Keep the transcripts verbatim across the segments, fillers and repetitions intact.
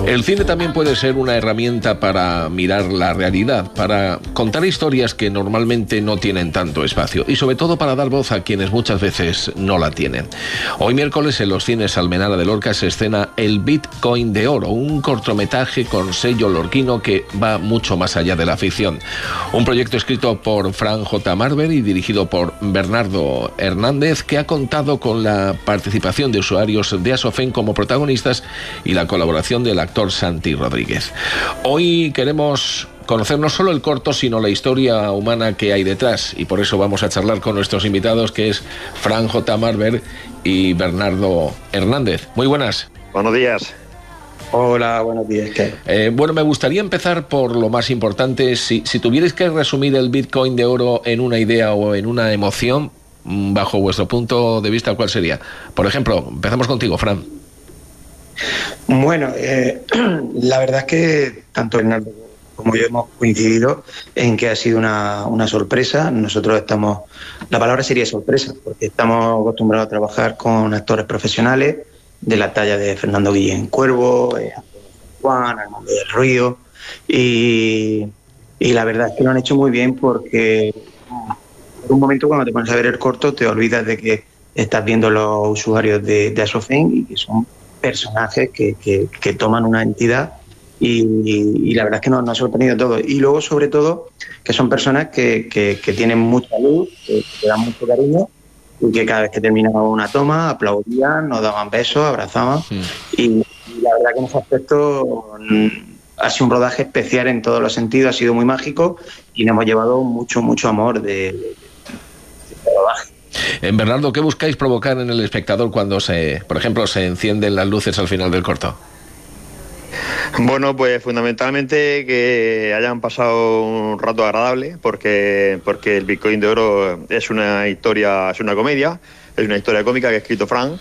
El cine también puede ser una herramienta para mirar la realidad, para contar historias que normalmente no tienen tanto espacio y sobre todo para dar voz a quienes muchas veces no la tienen. Hoy miércoles en los cines Almenara de Lorca se escena El Bitcoin de Oro, un cortometraje con sello lorquino que va mucho más allá de la ficción. Un proyecto escrito por Fran J. Marber y dirigido por Bernardo Hernández, que ha contado con la participación de usuarios de Asofen como protagonistas y la colaboración del actor Santi Rodríguez. Hoy queremos conocer no solo el corto, sino la historia humana que hay detrás, y por eso vamos a charlar con nuestros invitados, que es Fran J. Marber y Bernardo Hernández. Muy buenas. Buenos días. Hola, buenos días. ¿Qué? Eh, bueno, me gustaría empezar por lo más importante. Si, si tuvierais que resumir el Bitcoin de Oro en una idea o en una emoción, bajo vuestro punto de vista, ¿cuál sería? Por ejemplo, empezamos contigo, Fran. Bueno, eh, la verdad es que tanto Bernardo como yo hemos coincidido en que ha sido una, una sorpresa. Nosotros estamos, la palabra sería sorpresa, porque estamos acostumbrados a trabajar con actores profesionales de la talla de Fernando Guillén Cuervo, eh, Juan, Armando del Río, y, y la verdad es que lo han hecho muy bien, porque por un momento cuando te pones a ver el corto te olvidas de que estás viendo los usuarios de, de Asofen y que son personajes que, que, que toman una entidad y, y, y la verdad es que nos, nos ha sorprendido todo. Y luego, sobre todo, que son personas que, que, que tienen mucha luz, que, que dan mucho cariño y que cada vez que terminaba una toma aplaudían, nos daban besos, abrazaban. Sí. Y, y la verdad que en ese aspecto ha sido un rodaje especial en todos los sentidos, ha sido muy mágico y nos hemos llevado mucho, mucho amor de, de, de rodaje. En Bernardo, ¿qué buscáis provocar en el espectador cuando, se, por ejemplo, se encienden las luces al final del corto? Bueno, pues fundamentalmente que hayan pasado un rato agradable, porque, porque el Bitcoin de Oro es una historia, es una comedia, es una historia cómica que ha escrito Fran.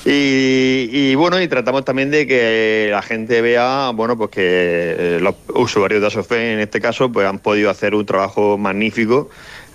Y, y bueno, y tratamos también de que la gente vea, bueno, pues que los usuarios de Asofen en este caso pues han podido hacer un trabajo magnífico,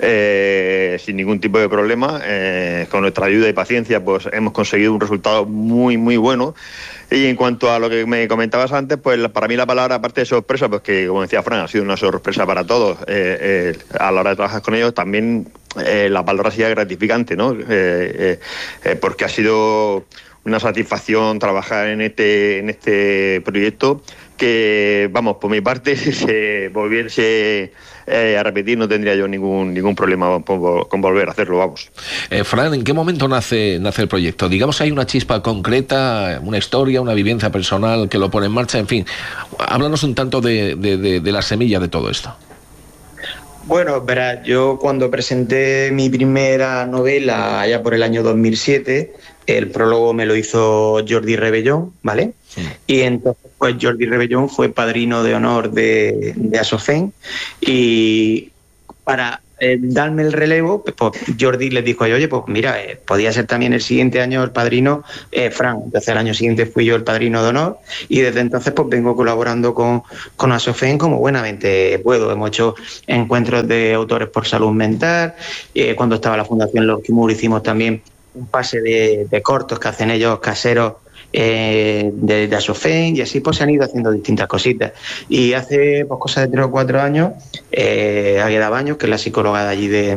eh, sin ningún tipo de problema. Eh, con nuestra ayuda y paciencia pues hemos conseguido un resultado muy muy bueno. Y en cuanto a lo que me comentabas antes, pues para mí la palabra, aparte de sorpresa, pues que como decía Fran, ha sido una sorpresa para todos, eh, eh, a la hora de trabajar con ellos, también eh, la palabra ha sido gratificante, ¿no? Eh, eh, eh, porque ha sido una satisfacción trabajar en este en este proyecto que, vamos, por mi parte, si se volviese eh, a repetir no tendría yo ningún ningún problema con, con volver a hacerlo, vamos. Eh, Fran, ¿en qué momento nace nace el proyecto? Digamos, ¿hay una chispa concreta, una historia, una vivencia personal que lo pone en marcha? En fin, háblanos un tanto de, de, de, de la semilla de todo esto. Bueno, verás, yo cuando presenté mi primera novela allá por el año dos mil siete, el prólogo me lo hizo Jordi Rebellón, ¿vale? Sí. Y entonces pues Jordi Rebellón fue padrino de honor de, de Asofen, y para eh, darme el relevo, pues Jordi les dijo, oye, pues mira, eh, podía ser también el siguiente año el padrino eh, Fran. Entonces el año siguiente fui yo el padrino de honor y desde entonces pues vengo colaborando con, con Asofen como buenamente puedo. Hemos hecho encuentros de autores por salud mental, eh, cuando estaba la Fundación Lorquimur hicimos también un pase de, de cortos que hacen ellos caseros eh, de, de Asofen, y así pues se han ido haciendo distintas cositas. Y hace pues cosas de tres o cuatro años, eh, Águeda Baños, que es la psicóloga de allí de,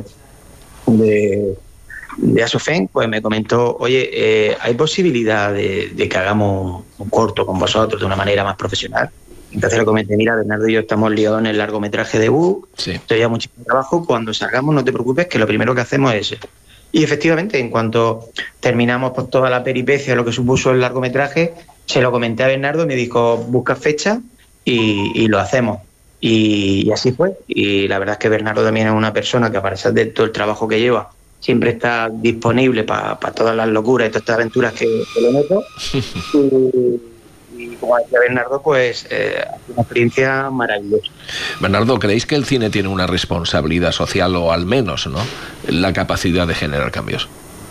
de, de Asofen, pues me comentó, oye, eh, ¿hay posibilidad de, de que hagamos un corto con vosotros de una manera más profesional? Entonces le comenté, mira, Bernardo y yo estamos liados en el largometraje de Book, sí. Estoy ya muchísimo trabajo, cuando salgamos no te preocupes que lo primero que hacemos es eso. Y efectivamente, en cuanto terminamos pues, toda la peripecia, lo que supuso el largometraje, se lo comenté a Bernardo y me dijo, busca fecha y, y lo hacemos. Y, y así fue. Y la verdad es que Bernardo también es una persona que, a pesar de todo el trabajo que lleva, siempre está disponible para pa todas las locuras y todas estas aventuras que, que le meto. Y, y como decía Bernardo, pues eh, una experiencia maravillosa. Bernardo, ¿creéis que el cine tiene una responsabilidad social, o al menos, ¿no?, la capacidad de generar cambios?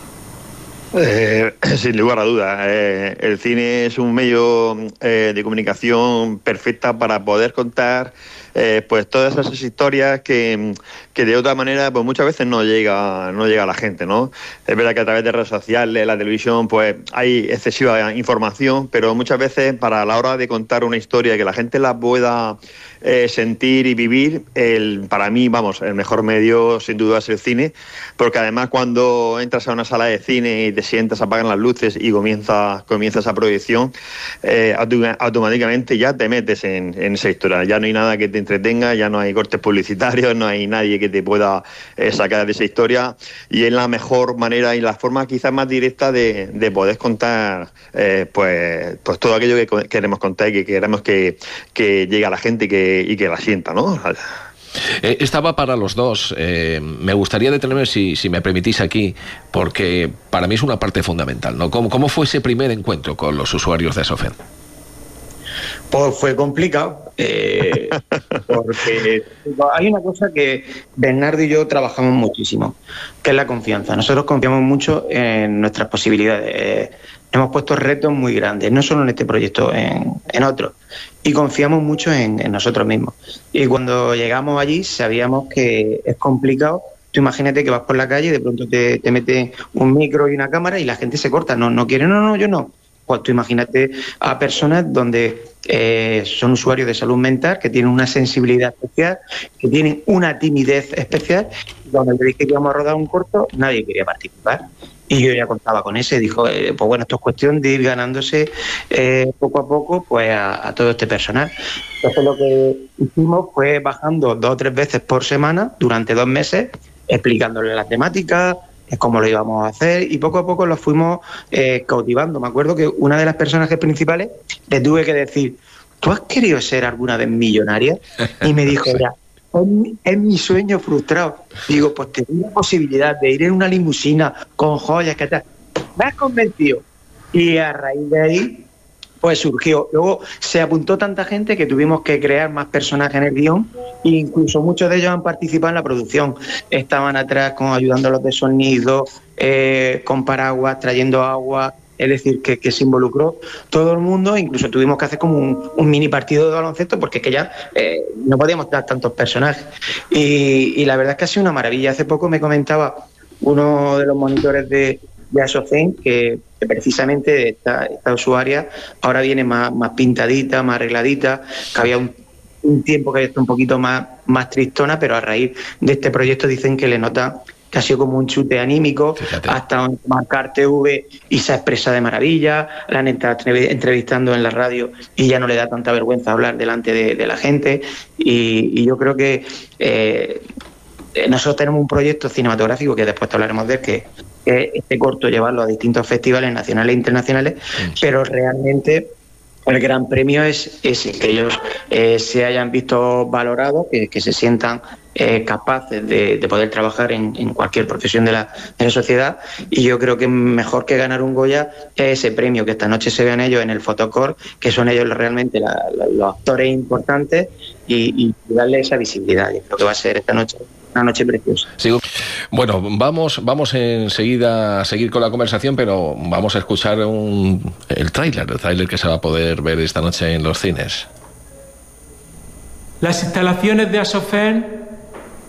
Eh, sin lugar a dudas, eh, el cine es un medio eh, de comunicación perfecta para poder contar eh, pues todas esas historias que, que de otra manera pues muchas veces no llega, no llega a la gente, ¿no? Es verdad que a través de redes sociales, la televisión, pues hay excesiva información, pero muchas veces para la hora de contar una historia que la gente la pueda eh, sentir y vivir, el, para mí, vamos, el mejor medio sin duda es el cine, porque además cuando entras a una sala de cine y te sientas, apagan las luces y comienza, comienza esa proyección, eh, automáticamente ya te metes en, en esa historia, ya no hay nada que te entretenga, ya no hay cortes publicitarios, no hay nadie que te pueda eh, sacar de esa historia, y es la mejor manera y la forma quizás más directa de, de poder contar eh, pues, pues todo aquello que queremos contar y que queremos que, que llegue a la gente y que, y que la sienta, ¿no? Eh, estaba para los dos. Eh, me gustaría detenerme, si, si me permitís aquí, porque para mí es una parte fundamental, ¿no? ¿Cómo, cómo fue ese primer encuentro con los usuarios de Asofen? Pues fue complicado, eh, porque hay una cosa que Bernardo y yo trabajamos muchísimo, que es la confianza. Nosotros confiamos mucho en nuestras posibilidades. Eh, hemos puesto retos muy grandes, no solo en este proyecto, en, en otros, y confiamos mucho en, en nosotros mismos. Y cuando llegamos allí sabíamos que es complicado. Tú imagínate que vas por la calle y de pronto te, te meten un micro y una cámara y la gente se corta, no, no quiere, no, no, yo no. Pues tú imagínate a personas donde eh, son usuarios de salud mental, que tienen una sensibilidad especial, que tienen una timidez especial, donde le dije que íbamos a rodar un corto, nadie quería participar. Y yo ya contaba con ese, dijo, eh, pues bueno, esto es cuestión de ir ganándose eh, poco a poco pues a, a todo este personal. Entonces lo que hicimos fue bajando dos o tres veces por semana durante dos meses, explicándole la temática, cómo lo íbamos a hacer, y poco a poco los fuimos eh, cautivando. Me acuerdo que una de las personajes principales le tuve que decir, ¿tú has querido ser alguna vez millonaria? Y me dijo, ya, es mi, es mi sueño frustrado. Digo, pues te doy la posibilidad de ir en una limusina con joyas, que tal. Me has convencido. Y a raíz de ahí pues surgió. Luego se apuntó tanta gente que tuvimos que crear más personajes en el guión, e incluso muchos de ellos han participado en la producción. Estaban atrás con ayudando a los de sonido, eh, con paraguas, trayendo agua, es decir, que, que se involucró todo el mundo. Incluso tuvimos que hacer como un, un mini partido de baloncesto porque es que ya eh, no podíamos dar tantos personajes. Y, y la verdad es que ha sido una maravilla. Hace poco me comentaba uno de los monitores de de Asofen que, que precisamente esta, esta usuaria ahora viene más, más pintadita, más arregladita, que había un, un tiempo que está un poquito más, más tristona, pero a raíz de este proyecto dicen que le nota que ha sido como un chute anímico. Fíjate. Hasta marcar T V y se expresa de maravilla, la han estado entrevistando en la radio y ya no le da tanta vergüenza hablar delante de, de la gente, y, y yo creo que eh, nosotros tenemos un proyecto cinematográfico que después te hablaremos de él, que es este corto llevarlo a distintos festivales nacionales e internacionales, sí. Pero realmente el gran premio es, es que ellos eh, se hayan visto valorados, que, que se sientan eh, capaces de, de poder trabajar en, en cualquier profesión de la, de la sociedad. Y yo creo que mejor que ganar un Goya es ese premio, que esta noche se vean ellos en el Fotocor, que son ellos realmente la, la, los actores importantes, y, y darle esa visibilidad. Y creo que va a ser esta noche una noche preciosa. Sigo. Bueno, vamos, vamos enseguida a seguir con la conversación, pero vamos a escuchar un, el tráiler, el tráiler que se va a poder ver esta noche en los cines. Las instalaciones de Asofen